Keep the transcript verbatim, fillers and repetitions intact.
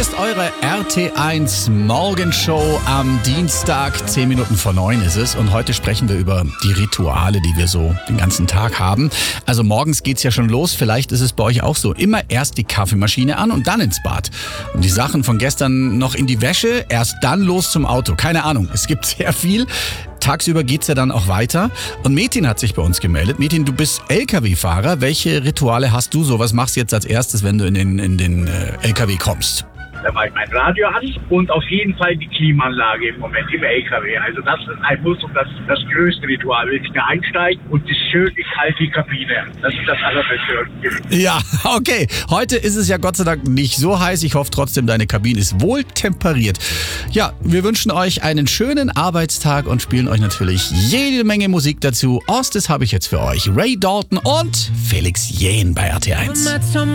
ist eure R T eins Morgenshow am Dienstag. Zehn Minuten vor neun ist es. Und heute sprechen wir über die Rituale, die wir so den ganzen Tag haben. Also morgens geht's ja schon los. Vielleicht ist es bei euch auch so. Immer erst die Kaffeemaschine an und dann ins Bad. Und die Sachen von gestern noch in die Wäsche. Erst dann los zum Auto. Keine Ahnung. Es gibt sehr viel. Tagsüber geht's ja dann auch weiter. Und Metin hat sich bei uns gemeldet. Metin, du bist L K W-Fahrer. Welche Rituale hast du so? Was machst du jetzt als erstes, wenn du in den, in den äh, L K W kommst? Da mache ich mein Radio an und auf jeden Fall die Klimaanlage im Moment im L K W. Also das ist ein Muss und das, das größte Ritual, wenn ich da einsteige und die schöne kalte Kabine. Das ist das Allerbeste. Ja, okay. Heute ist es ja Gott sei Dank nicht so heiß. Ich hoffe trotzdem, deine Kabine ist wohl temperiert. Ja, wir wünschen euch einen schönen Arbeitstag und spielen euch natürlich jede Menge Musik dazu. Erstes habe ich jetzt für euch Ray Dalton und Felix Jähn bei R T eins.